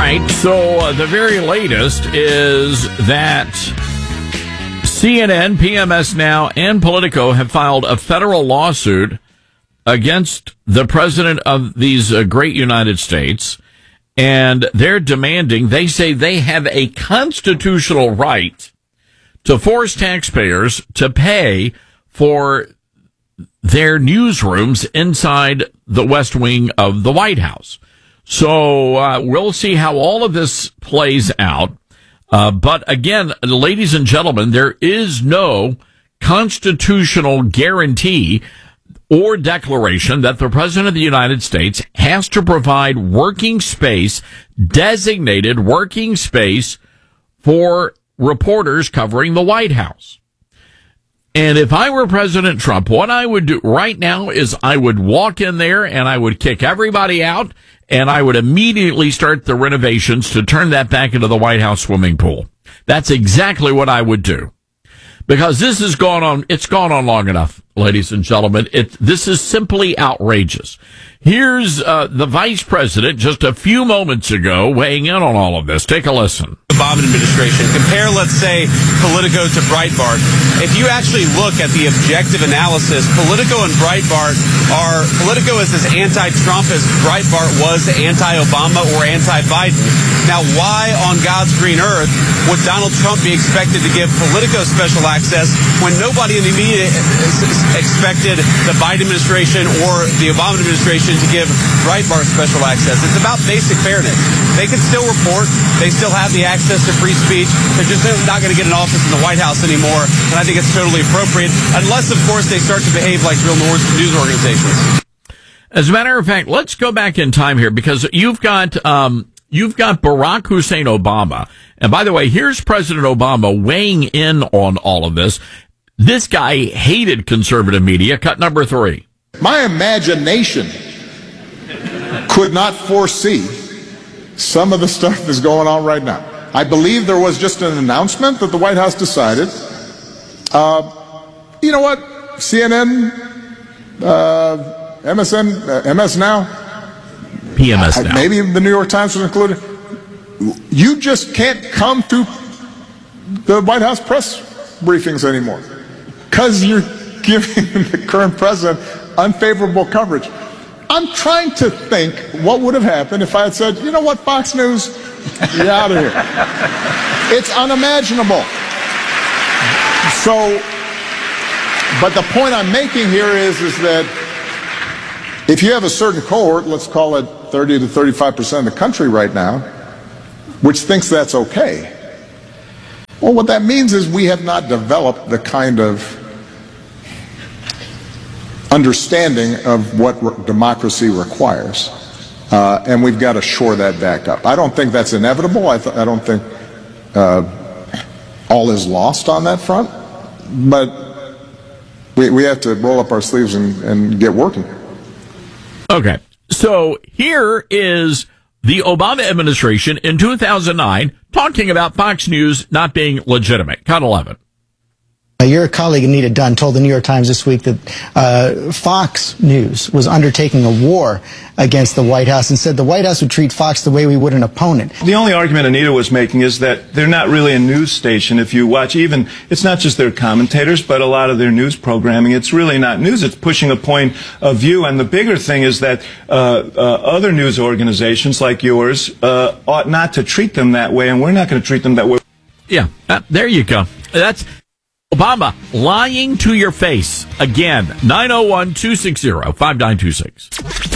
right, so the very latest is that CNN, PMS Now, and Politico have filed a federal lawsuit against the president of these great United States, and they're demanding, they say they have a constitutional right to force taxpayers to pay for their newsrooms inside the West Wing of the White House. So we'll see how all of this plays out. But again, ladies and gentlemen, there is no constitutional guarantee or declaration that the President of the United States has to provide working space, designated working space for reporters covering the White House. And if I were President Trump, what I would do right now is I would walk in there and I would kick everybody out and I would immediately start the renovations to turn that back into the White House swimming pool. That's exactly what I would do. Because this has gone on, it's gone on long enough, ladies and gentlemen. This is simply outrageous. Here's the vice president just a few moments ago weighing in on all of this. Take a listen. Obama administration. Compare, let's say, Politico to Breitbart. If you actually look at the objective analysis, Politico and Breitbart Politico is as anti-Trump as Breitbart was anti-Obama or anti-Biden. Now, why on God's green earth would Donald Trump be expected to give Politico special access when nobody in the media expected the Biden administration or the Obama administration to give Breitbart special access? It's about basic fairness. They can still report. They still have the access to free speech. They're just not going to get an office in the White House anymore, and I think it's totally appropriate, unless, of course, they start to behave like real news organizations. As a matter of fact, let's go back in time here, because you've got Barack Hussein Obama. And by the way, here's President Obama weighing in on all of this. This guy hated conservative media. Cut number 3. My imagination could not foresee some of the stuff that's going on right now. I believe there was just an announcement that the White House decided, you know what, CNN, MS Now, PMS Now, maybe the New York Times was included. You just can't come to the White House press briefings anymore because you're giving the current president unfavorable coverage. I'm trying to think what would have happened if I had said, you know what, Fox News, you're out of here. It's unimaginable. So, but the point I'm making here is that if you have a certain cohort, let's call it 30 to 35% of the country right now, which thinks that's okay, well, what that means is we have not developed the kind of understanding of what democracy requires, and we've got to shore that back up. I don't think that's inevitable. I don't think all is lost on that front, but we have to roll up our sleeves and get working. Okay, so here is the Obama administration in 2009 talking about Fox News not being legitimate. Cut 11. Your colleague, Anita Dunn, told the New York Times this week that Fox News was undertaking a war against the White House and said the White House would treat Fox the way we would an opponent. The only argument Anita was making is that they're not really a news station. If you watch even, it's not just their commentators, but a lot of their news programming. It's really not news. It's pushing a point of view. And the bigger thing is that other news organizations like yours ought not to treat them that way, and we're not going to treat them that way. Yeah, there you go. That's Obama lying to your face again. 901-260-5926.